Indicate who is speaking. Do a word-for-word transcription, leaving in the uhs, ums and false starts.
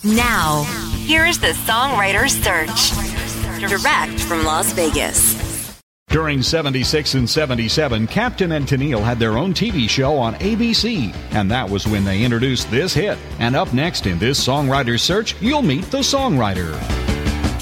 Speaker 1: Now, here is the Songwriter's Search. Direct from Las Vegas.
Speaker 2: During seventy-six and seventy-seven, Captain and Tennille had their own T V show on A B C, and that was when they introduced this hit. And up next in this Songwriter's Search, you'll meet the songwriter.